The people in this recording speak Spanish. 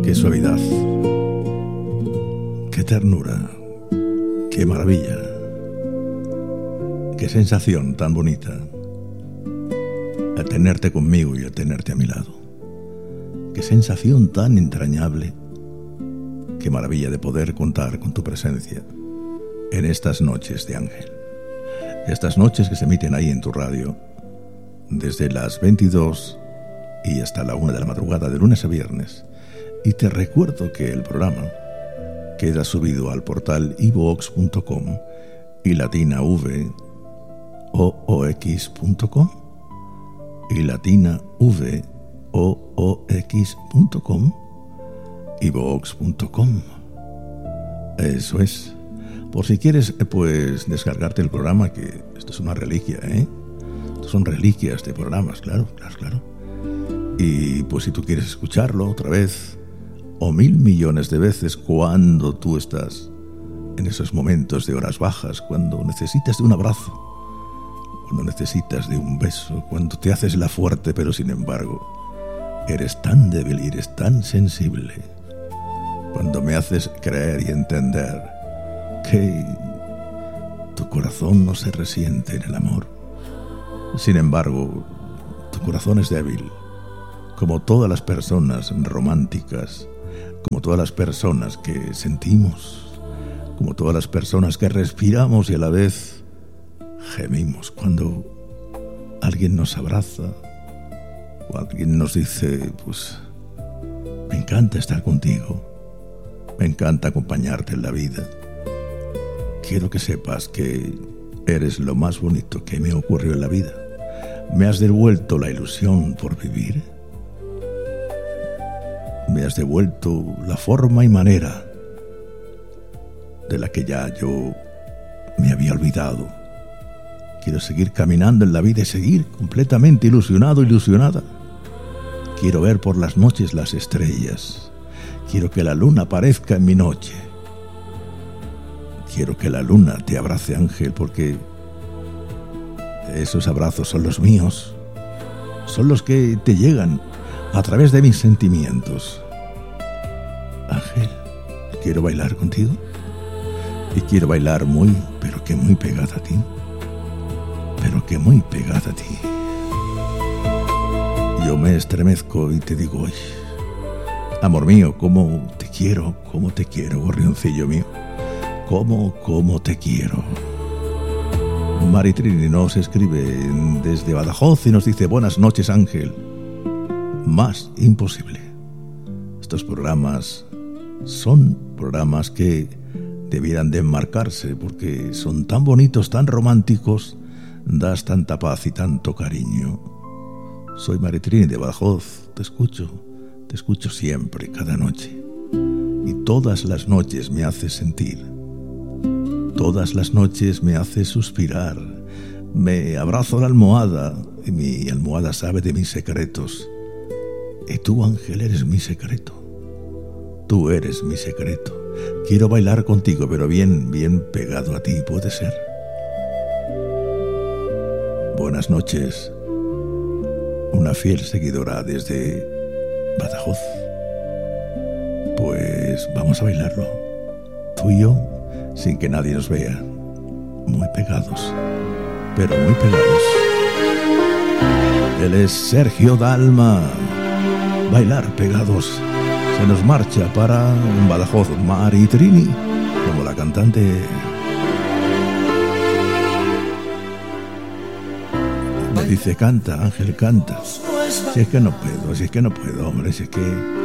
Qué suavidad, qué ternura, qué maravilla, qué sensación tan bonita al tenerte conmigo y al tenerte a mi lado. Qué sensación tan entrañable, qué maravilla de poder contar con tu presencia en estas noches de Ángel. Estas noches que se emiten ahí en tu radio desde las 22 y hasta la 1 de la madrugada de lunes a viernes. Y te recuerdo que el programa queda subido al portal iVoox.com y latinavoox.com y latinavoox.com iVoox.com. Eso es. Por si quieres, pues, descargarte el programa, que esto es una reliquia, ¿eh? Estos son reliquias de programas, claro. Y pues si tú quieres escucharlo otra vez, o 1000 millones de veces, cuando tú estás en esos momentos de horas bajas, cuando necesitas de un abrazo, cuando necesitas de un beso, cuando te haces la fuerte, pero sin embargo eres tan débil y eres tan sensible, cuando me haces creer y entender que tu corazón no se resiente en el amor. Sin embargo, tu corazón es débil, como todas las personas románticas, como todas las personas que sentimos, como todas las personas que respiramos y a la vez gemimos cuando alguien nos abraza o alguien nos dice, pues, me encanta estar contigo, me encanta acompañarte en la vida. Quiero que sepas que eres lo más bonito que me ocurrió en la vida. Me has devuelto la ilusión por vivir. Me has devuelto la forma y manera de la que ya yo me había olvidado. Quiero seguir caminando en la vida y seguir completamente ilusionado, ilusionada. Quiero ver por las noches las estrellas. Quiero que la luna aparezca en mi noche. Quiero que la luna te abrace, Ángel, porque esos abrazos son los míos. Son los que te llegan a través de mis sentimientos. Ángel, quiero bailar contigo. Y quiero bailar muy, pero que muy pegada a ti. Pero que muy pegada a ti. Yo me estremezco y te digo, oye, amor mío, cómo te quiero, gorrioncillo mío. Cómo te quiero. Maritrini nos escribe desde Badajoz y nos dice, buenas noches, Ángel. Más imposible. Estos programas son programas que debieran de enmarcarse porque son tan bonitos, tan románticos, das tanta paz y tanto cariño. Soy Maritrini de Badajoz, te escucho siempre, cada noche. Y todas las noches me haces sentir. Todas las noches me haces suspirar. Me abrazo a la almohada y mi almohada sabe de mis secretos. Y tú, Ángel, eres mi secreto. Tú eres mi secreto. Quiero bailar contigo, pero bien pegado a ti, ¿puede ser? Buenas noches. Una fiel seguidora desde Badajoz. Pues vamos a bailarlo. Tú y yo, sin que nadie nos vea. Muy pegados, pero muy pegados. Él es Sergio Dalma. Bailar pegados. Se nos marcha para Badajoz Maritrini, como la cantante. Me dice, canta, Ángel, canta. Si es que no puedo, hombre, si es que